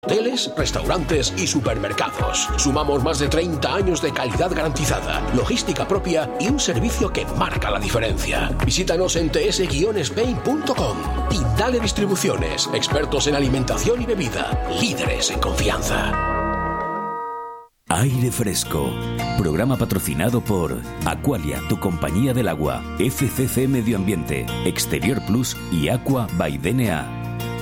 Hoteles, restaurantes y supermercados. Sumamos más de 30 años de calidad garantizada, logística propia y un servicio que marca la diferencia. Visítanos en ts-spain.com. Tindale Distribuciones, expertos en alimentación y bebida, líderes en confianza. Aire Fresco, programa patrocinado por Aqualia, tu compañía del agua, FCC Medio Ambiente, Exterior Plus y Aqua by DNA.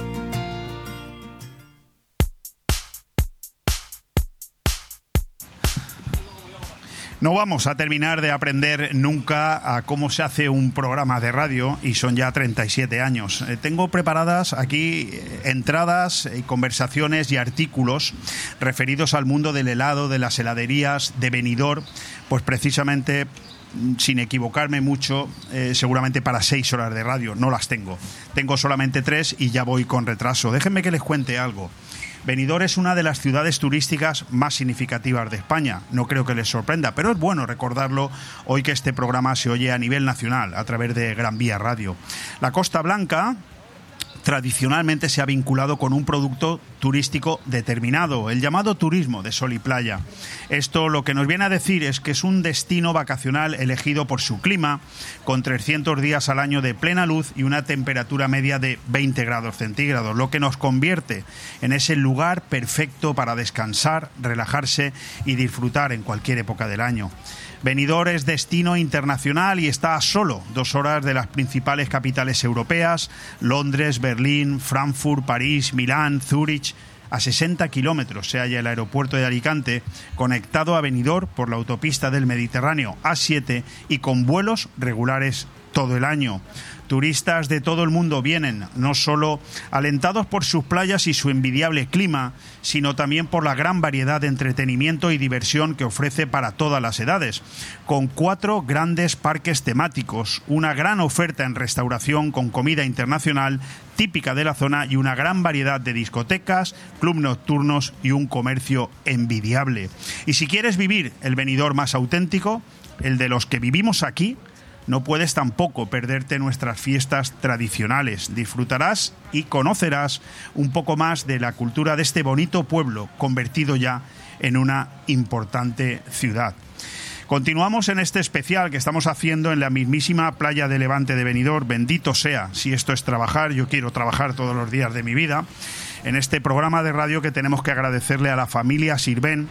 No vamos a terminar de aprender nunca a cómo se hace un programa de radio y son ya 37 años. Tengo preparadas aquí entradas, conversaciones y artículos referidos al mundo del helado, de las heladerías, de Benidorm, pues precisamente, sin equivocarme mucho, seguramente para 6 horas de radio. No las tengo. Tengo solamente 3 y ya voy con retraso. Déjenme que les cuente algo. Benidorm es una de las ciudades turísticas más significativas de España. No creo que les sorprenda, pero es bueno recordarlo hoy que este programa se oye a nivel nacional a través de Gran Vía Radio. La Costa Blanca tradicionalmente se ha vinculado con un producto turístico determinado, el llamado turismo de sol y playa. Esto lo que nos viene a decir es que es un destino vacacional elegido por su clima, con 300 días al año de plena luz y una temperatura media de 20 grados centígrados, lo que nos convierte en ese lugar perfecto para descansar, relajarse y disfrutar en cualquier época del año. Benidorm es destino internacional y está a solo 2 horas de las principales capitales europeas: Londres, Berlín, Frankfurt, París, Milán, Zúrich. A 60 kilómetros se halla el aeropuerto de Alicante, conectado a Benidorm por la autopista del Mediterráneo A7 y con vuelos regulares todo el año. Turistas de todo el mundo vienen, no solo alentados por sus playas y su envidiable clima, sino también por la gran variedad de entretenimiento y diversión que ofrece para todas las edades, con 4 grandes parques temáticos, una gran oferta en restauración con comida internacional típica de la zona y una gran variedad de discotecas, clubes nocturnos y un comercio envidiable. Y si quieres vivir el Benidorm más auténtico, el de los que vivimos aquí, no puedes tampoco perderte nuestras fiestas tradicionales. Disfrutarás y conocerás un poco más de la cultura de este bonito pueblo, convertido ya en una importante ciudad. Continuamos en este especial que estamos haciendo en la mismísima playa de Levante de Benidorm. Bendito sea, si esto es trabajar, yo quiero trabajar todos los días de mi vida. En este programa de radio que tenemos que agradecerle a la familia Sirven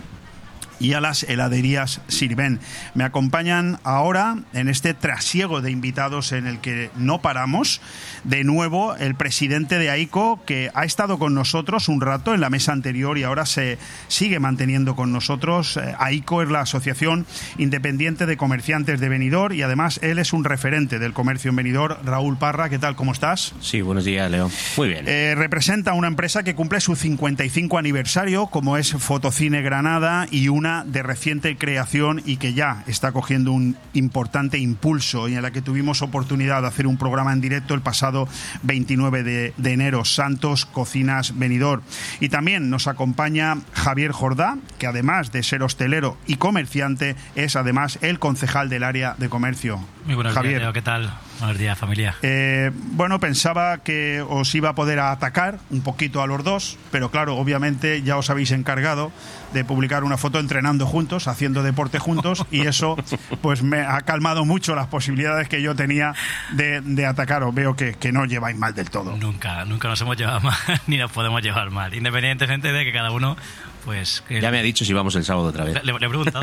y a las heladerías Sirven. Me acompañan ahora en este trasiego de invitados en el que no paramos. De nuevo, el presidente de AICO, que ha estado con nosotros un rato en la mesa anterior y ahora se sigue manteniendo con nosotros. AICO es la Asociación Independiente de Comerciantes de Benidorm y además él es un referente del comercio en Benidorm. Raúl Parra, ¿qué tal? ¿Cómo estás? Sí, buenos días, Leo. Muy bien. Representa una empresa que cumple su 55 aniversario, como es Fotocine Granada, y una de reciente creación y que ya está cogiendo un importante impulso y en la que tuvimos oportunidad de hacer un programa en directo el pasado 29 de enero, Santos Cocinas Benidorm. Y también nos acompaña Javier Jordá, que además de ser hostelero y comerciante, es además el concejal del área de comercio. Muy buenos Javier. días, Leo, ¿qué tal? Buenos días, familia. Bueno, pensaba que os iba a poder atacar un poquito a los dos, pero claro, obviamente ya os habéis encargado de publicar una foto entrenando juntos, haciendo deporte juntos, y eso pues me ha calmado mucho las posibilidades que yo tenía de atacaros. Veo que no lleváis mal del todo. Nunca nos hemos llevado mal, ni nos podemos llevar mal, independientemente de que cada uno... Pues ya me ha dicho si vamos el sábado otra vez. Le he preguntado.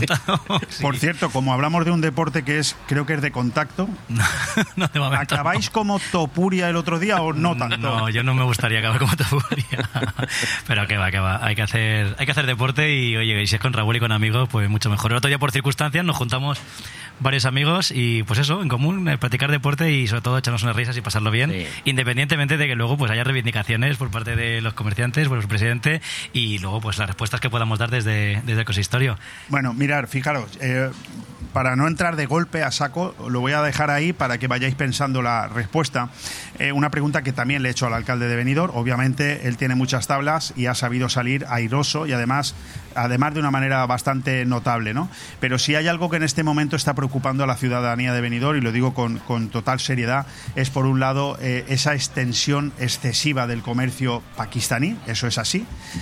Sí. Por cierto, como hablamos de un deporte que creo que es de contacto, no, de momento, ¿acabáis como Topuria el otro día o no tanto? No, yo no me gustaría acabar como Topuria. Pero que va. Hay que hacer deporte y, oye, y si es con Raúl y con amigos, pues mucho mejor. El otro día, por circunstancias, nos juntamos varios amigos y pues eso, en común, practicar deporte y sobre todo echarnos unas risas y pasarlo bien, sí. Independientemente de que luego pues haya reivindicaciones por parte de los comerciantes, por su presidente y luego pues las respuestas que podamos dar desde el consistorio. Bueno, mirad, fijaros, para no entrar de golpe a saco, lo voy a dejar ahí para para que vayáis pensando la respuesta. Una pregunta que también le he hecho al alcalde de Benidorm. Obviamente él tiene muchas tablas y ha sabido salir airoso y además de una manera bastante notable, ¿no? Pero si hay algo que en este momento está preocupando a la ciudadanía de Benidorm, y lo digo con total seriedad, es por un lado esa extensión excesiva del comercio pakistaní, eso es así,